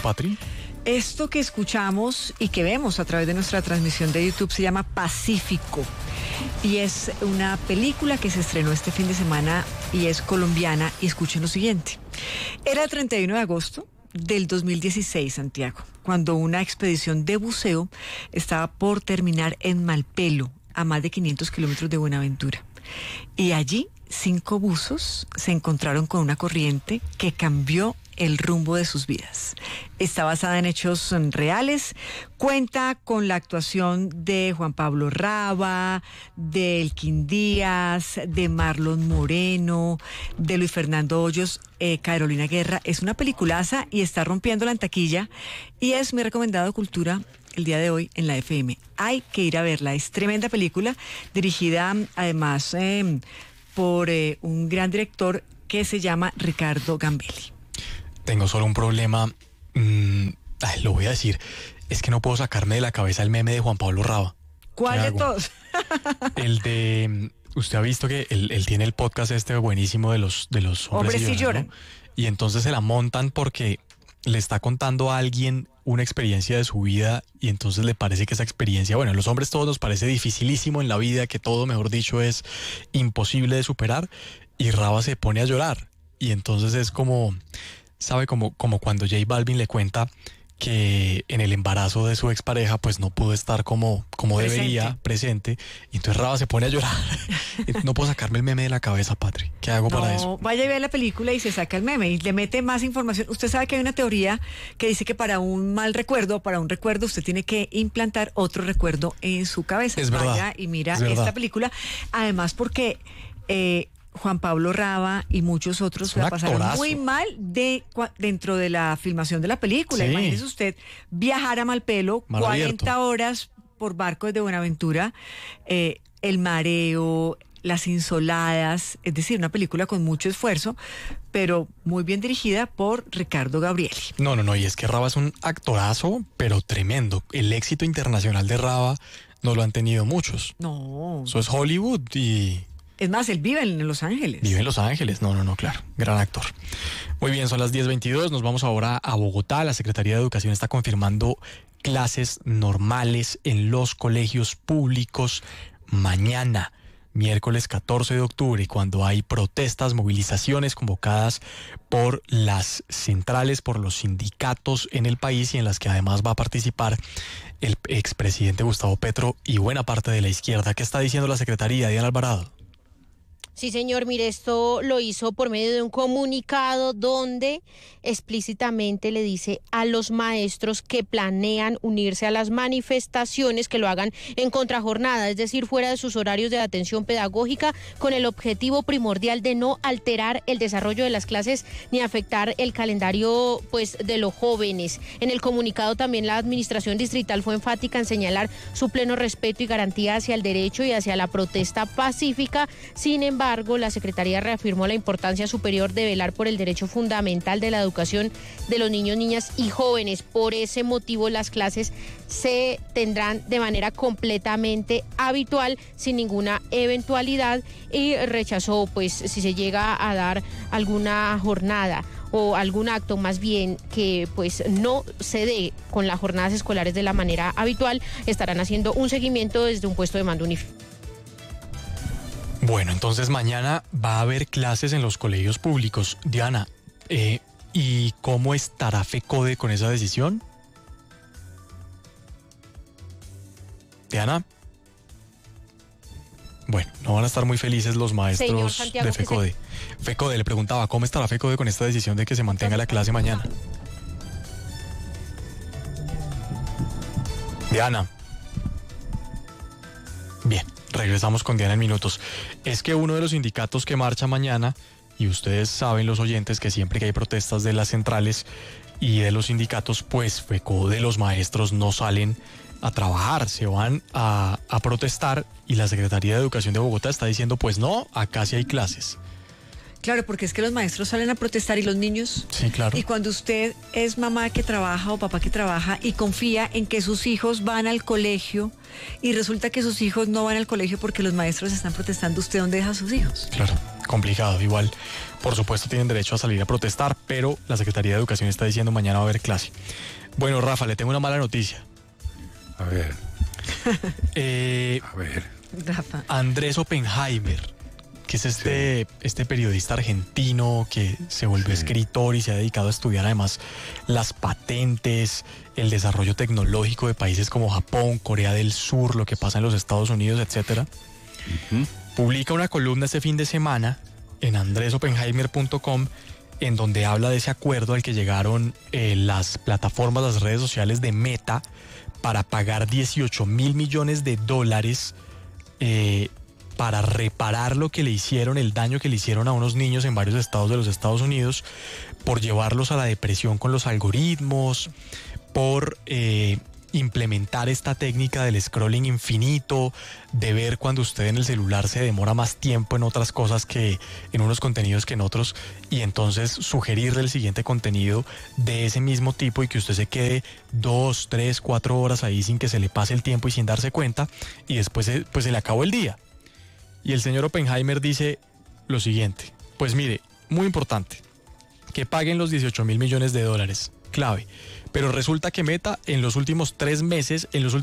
Patri? Esto que escuchamos y que vemos a través de nuestra transmisión de YouTube se llama Pacífico y es una película que se estrenó este fin de semana y es colombiana, y escuchen lo siguiente. Era el 31 de agosto del 2016, Santiago, cuando una expedición de buceo estaba por terminar en Malpelo, a más de 500 kilómetros de Buenaventura. Y allí 5 buzos se encontraron con una corriente que cambió el rumbo de sus vidas. Está basada en hechos reales, cuenta con la actuación de Juan Pablo Raba, de Elkin Díaz, de Marlon Moreno, de Luis Fernando Hoyos, Carolina Guerra. Es una peliculaza y está rompiéndola en taquilla y es mi recomendado de cultura el día de hoy en la FM. Hay que ir a verla, es tremenda película, dirigida además por un gran director que se llama Ricardo Gambelli. Tengo solo un problema, lo voy a decir, es que no puedo sacarme de la cabeza el meme de Juan Pablo Raba. ¿Cuál de todos? El de, usted ha visto que él tiene el podcast este buenísimo de los hombres sí lloran, ¿no? Y entonces se la montan porque le está contando a alguien una experiencia de su vida y entonces le parece que esa experiencia, bueno, a los hombres todos nos parece dificilísimo en la vida, que todo, mejor dicho, es imposible de superar, y Raba se pone a llorar y entonces es como, ¿sabe? Como cuando J Balvin le cuenta que en el embarazo de su expareja pues no pudo estar como debería, presente, y entonces Raba se pone a llorar. No puedo sacarme el meme de la cabeza, Patri. ¿Qué hago para eso? Vaya a ver la película y se saca el meme y le mete más información. Usted sabe que hay una teoría que dice que para un mal recuerdo, para un recuerdo, usted tiene que implantar otro recuerdo en su cabeza. Es verdad. Vaya y mira esta película. Además porque Juan Pablo Raba y muchos otros la pasaron muy mal dentro de la filmación de la película. Sí. Imagínese usted viajar a Malpelo, 40 horas por barco desde Buenaventura, el mareo, las insoladas, es decir, una película con mucho esfuerzo, pero muy bien dirigida por Ricardo Gabrieli. No, y es que Raba es un actorazo, pero tremendo. El éxito internacional de Raba no lo han tenido muchos. No. Eso es Hollywood y... Es más, él vive en Los Ángeles. Vive en Los Ángeles, no, claro, gran actor. Muy bien, son las 10:22, nos vamos ahora a Bogotá. La Secretaría de Educación está confirmando clases normales en los colegios públicos mañana, miércoles 14 de octubre, cuando hay protestas, movilizaciones convocadas por las centrales, por los sindicatos en el país y en las que además va a participar el expresidente Gustavo Petro y buena parte de la izquierda. ¿Qué está diciendo la Secretaría, Diana Alvarado? Sí, señor, mire, esto lo hizo por medio de un comunicado donde explícitamente le dice a los maestros que planean unirse a las manifestaciones que lo hagan en contrajornada, es decir, fuera de sus horarios de atención pedagógica, con el objetivo primordial de no alterar el desarrollo de las clases ni afectar el calendario pues de los jóvenes. En el comunicado también la administración distrital fue enfática en señalar su pleno respeto y garantía hacia el derecho y hacia la protesta pacífica. Sin embargo, la Secretaría reafirmó la importancia superior de velar por el derecho fundamental de la educación de los niños, niñas y jóvenes. Por ese motivo, las clases se tendrán de manera completamente habitual, sin ninguna eventualidad, y rechazó, pues, si se llega a dar alguna jornada o algún acto más bien que pues no se dé con las jornadas escolares de la manera habitual, estarán haciendo un seguimiento desde un puesto de mando unificado. Bueno, entonces mañana va a haber clases en los colegios públicos. Diana, ¿y cómo estará FECODE con esa decisión? Diana. Bueno, no van a estar muy felices los maestros de FECODE. FECODE le preguntaba, ¿cómo estará FECODE con esta decisión de que se mantenga la clase mañana? Diana. Bien. Regresamos con Diana en minutos. Es que uno de los sindicatos que marcha mañana, y ustedes saben, los oyentes, que siempre que hay protestas de las centrales y de los sindicatos, pues FECODE, los maestros no salen a trabajar, se van a protestar, y la Secretaría de Educación de Bogotá está diciendo, pues no, acá sí hay clases. Claro, porque es que los maestros salen a protestar y los niños. Sí, claro. Y cuando usted es mamá que trabaja o papá que trabaja y confía en que sus hijos van al colegio y resulta que sus hijos no van al colegio porque los maestros están protestando, ¿usted dónde deja a sus hijos? Claro. complicado. Igual, por supuesto, tienen derecho a salir a protestar, pero la Secretaría de Educación está diciendo mañana va a haber clase. Bueno, Rafa, le tengo una mala noticia. A ver. A ver. Rafa. Andrés Oppenheimer, que es este periodista argentino que se volvió escritor y se ha dedicado a estudiar además las patentes, el desarrollo tecnológico de países como Japón, Corea del Sur, lo que pasa en los Estados Unidos, etcétera. Publica una columna este fin de semana en andresoppenheimer.com en donde habla de ese acuerdo al que llegaron las plataformas, las redes sociales de Meta para pagar $18 mil millones para reparar lo que le hicieron, el daño que le hicieron a unos niños en varios estados de los Estados Unidos, por llevarlos a la depresión con los algoritmos, por implementar esta técnica del scrolling infinito, de ver cuando usted en el celular se demora más tiempo en otras cosas que en unos contenidos que en otros, y entonces sugerirle el siguiente contenido de ese mismo tipo y que usted se quede 2, 3, 4 horas ahí sin que se le pase el tiempo y sin darse cuenta, y después pues se le acabó el día. Y el señor Oppenheimer dice lo siguiente: pues mire, muy importante, que paguen los $18 mil millones, clave. Pero resulta que Meta en los últimos 3 meses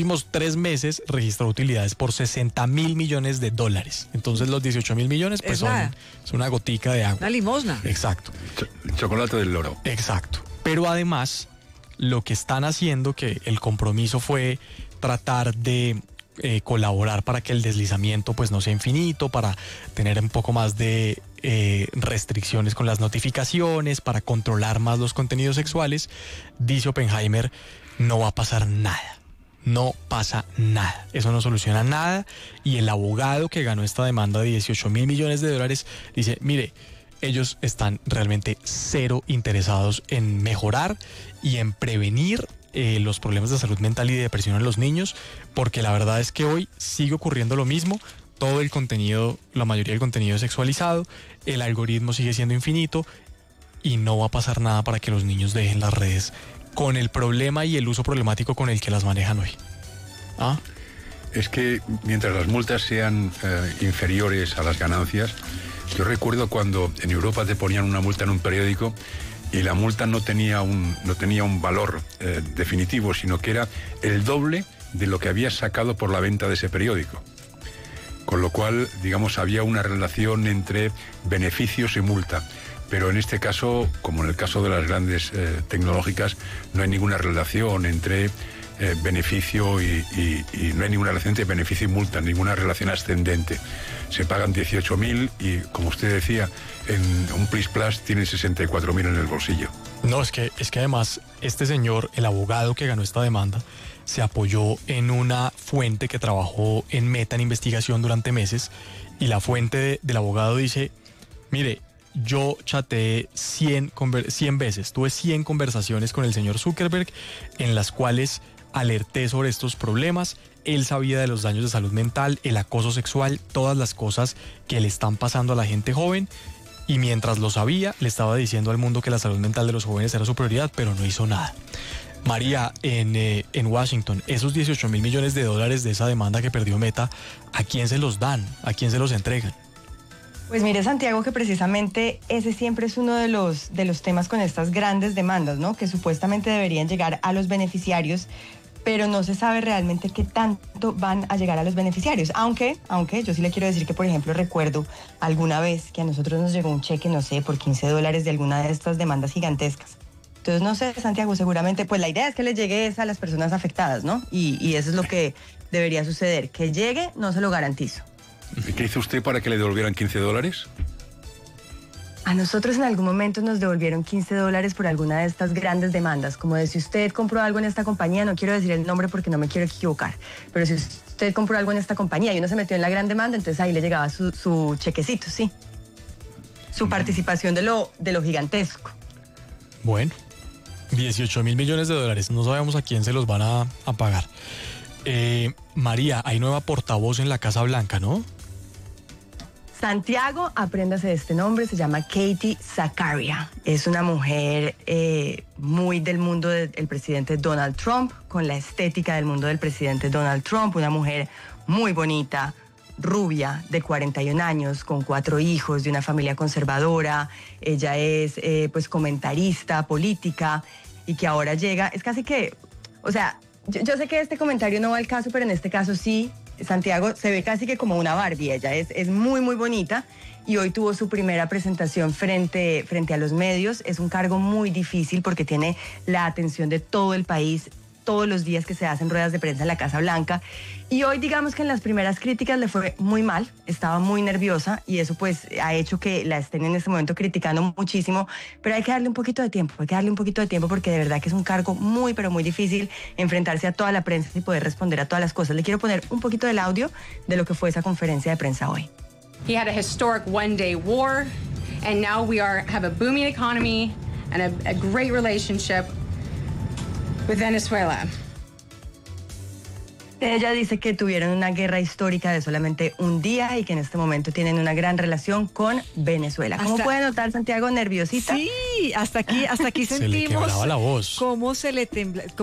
registró utilidades por $60 mil millones. Entonces los $18 mil millones pues son una gotica de agua. Una limosna. Exacto. El chocolate del loro. Exacto. Pero además, lo que están haciendo, que el compromiso fue tratar de colaborar para que el deslizamiento pues no sea infinito, para tener un poco más de restricciones con las notificaciones, para controlar más los contenidos sexuales. Dice Oppenheimer, no va a pasar nada. No pasa nada. Eso no soluciona nada. Y el abogado que ganó esta demanda de $18 mil millones dice, mire, ellos están realmente cero interesados en mejorar y en prevenir los problemas de salud mental y de depresión en los niños, porque la verdad es que hoy sigue ocurriendo lo mismo. Todo el contenido, la mayoría del contenido es sexualizado, el algoritmo sigue siendo infinito y no va a pasar nada para que los niños dejen las redes con el problema y el uso problemático con el que las manejan hoy. ¿Ah? Es que mientras las multas sean inferiores a las ganancias, yo recuerdo cuando en Europa te ponían una multa en un periódico y la multa no tenía un valor definitivo, sino que era el doble de lo que habías sacado por la venta de ese periódico. Con lo cual, digamos, había una relación entre beneficios y multa. Pero en este caso, como en el caso de las grandes tecnológicas, no hay ninguna relación entre beneficio y no hay ninguna relación entre beneficio y multa, ninguna relación ascendente. Se pagan 18.000 y, como usted decía, en un Plis Plus tienen 64.000 en el bolsillo. No, es que además este señor, el abogado que ganó esta demanda, se apoyó en una fuente que trabajó en Meta en investigación durante meses, y la fuente del abogado dice, mire, yo chateé 100 veces, tuve 100 conversaciones con el señor Zuckerberg en las cuales alerté sobre estos problemas. Él sabía de los daños de salud mental, el acoso sexual, todas las cosas que le están pasando a la gente joven, y mientras lo sabía, le estaba diciendo al mundo que la salud mental de los jóvenes era su prioridad, pero no hizo nada. María, en Washington, esos $18 mil millones de esa demanda que perdió Meta, ¿a quién se los dan? ¿A quién se los entregan? Pues mire, Santiago, que precisamente ese siempre es uno de los temas con estas grandes demandas, ¿no? Que supuestamente deberían llegar a los beneficiarios, pero no se sabe realmente qué tanto van a llegar a los beneficiarios. Aunque yo sí le quiero decir que, por ejemplo, recuerdo alguna vez que a nosotros nos llegó un cheque, no sé, por $15 de alguna de estas demandas gigantescas. Entonces, no sé, Santiago, seguramente, pues la idea es que le llegue a las personas afectadas, ¿no? Y eso es lo que debería suceder. Que llegue, no se lo garantizo. ¿Y qué hizo usted para que le devolvieran $15? A nosotros en algún momento nos devolvieron $15 por alguna de estas grandes demandas. Como de si usted compró algo en esta compañía, no quiero decir el nombre porque no me quiero equivocar, pero si usted compró algo en esta compañía y uno se metió en la gran demanda, entonces ahí le llegaba su chequecito, sí. Su participación de lo gigantesco. Bueno, $18 mil millones, no sabemos a quién se los van a pagar. María, hay nueva portavoz en la Casa Blanca, ¿no? Santiago, apréndase de este nombre, se llama Katie Zakaria. Es una mujer muy del mundo del presidente Donald Trump, con la estética del mundo del presidente Donald Trump, una mujer muy bonita, rubia, de 41 años, con 4 hijos, de una familia conservadora. Ella es pues comentarista política y que ahora llega, es casi que, o sea, yo sé que este comentario no va al caso, pero en este caso sí, Santiago se ve casi que como una Barbie. Ella es muy, muy bonita y hoy tuvo su primera presentación frente a los medios. Es un cargo muy difícil porque tiene la atención de todo el país todos los días que se hacen ruedas de prensa en la Casa Blanca. Y hoy digamos que en las primeras críticas le fue muy mal, estaba muy nerviosa y eso pues ha hecho que la estén en este momento criticando muchísimo, pero hay que darle un poquito de tiempo, porque de verdad que es un cargo muy, pero muy difícil enfrentarse a toda la prensa y poder responder a todas las cosas. Le quiero poner un poquito del audio de lo que fue esa conferencia de prensa hoy. He had a historic one-day war, and now we have a booming economy and a great relationship with Venezuela. Ella dice que tuvieron una guerra histórica de solamente un día y que en este momento tienen una gran relación con Venezuela. ¿Cómo puede notar, Santiago, nerviosita? Sí, hasta aquí Se le sentimos quebraba la voz. cómo se le tembla,